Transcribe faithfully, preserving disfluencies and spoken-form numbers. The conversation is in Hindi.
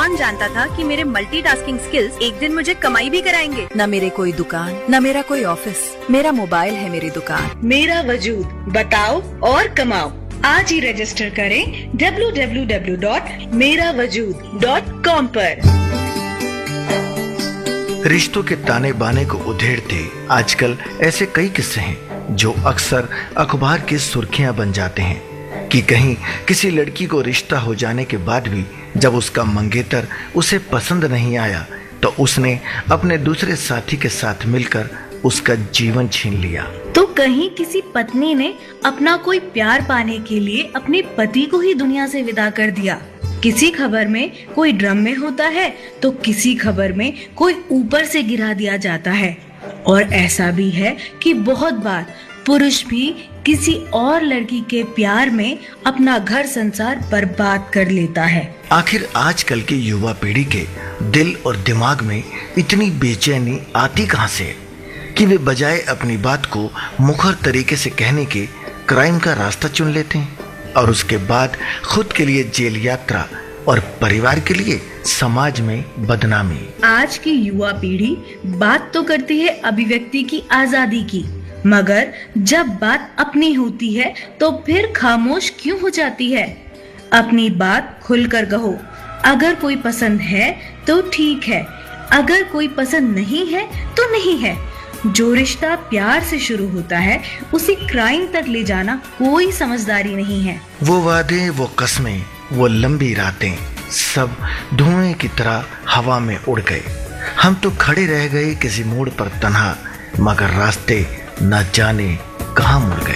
कौन जानता था कि मेरे मल्टीटास्किंग स्किल्स एक दिन मुझे कमाई भी कराएंगे। न मेरे कोई दुकान, न मेरा कोई ऑफिस, मेरा मोबाइल है मेरी दुकान। मेरा वजूद, बताओ और कमाओ। आज ही रजिस्टर करें डब्ल्यू डब्ल्यू डब्ल्यू डॉट मेरा वजूद डॉट कॉम पर। रिश्तों के ताने बाने को उधेड़ते आजकल ऐसे कई किस्से हैं जो अक्सर अखबार की सुर्खियां बन जाते हैं कि कहीं किसी लड़की को रिश्ता हो जाने के बाद भी जब उसका मंगेतर उसे पसंद नहीं आया तो उसने अपने दूसरे साथी के साथ मिलकर उसका जीवन छीन लिया। तो कहीं किसी पत्नी ने अपना कोई प्यार पाने के लिए अपने पति को ही दुनिया से विदा कर दिया। किसी खबर में कोई ड्रम में होता है तो किसी खबर में कोई ऊपर से गिरा दिया जाता है। और ऐसा भी है कि बहुत बार पुरुष भी किसी और लड़की के प्यार में अपना घर संसार बर्बाद कर लेता है। आखिर आजकल की युवा पीढ़ी के दिल और दिमाग में इतनी बेचैनी आती कहां से कि वे बजाय अपनी बात को मुखर तरीके से कहने के क्राइम का रास्ता चुन लेते हैं और उसके बाद खुद के लिए जेल यात्रा और परिवार के लिए समाज में बदनामी। आज की युवा पीढ़ी बात तो करती है अभिव्यक्ति की आजादी की, मगर जब बात अपनी होती है तो फिर खामोश क्यों हो जाती है। अपनी बात खुलकर कहो। अगर कोई पसंद है तो ठीक है, अगर कोई पसंद नहीं है तो नहीं है। जो रिश्ता प्यार से शुरू होता है उसे क्राइम तक ले जाना कोई समझदारी नहीं है। वो वादे, वो कस्में, वो लंबी रातें सब धुएं की तरह हवा में उड़ गए। हम तो खड़े रह गए किसी मोड़ पर तन्हा, मगर रास्ते न जाने कहां मुड़ गए।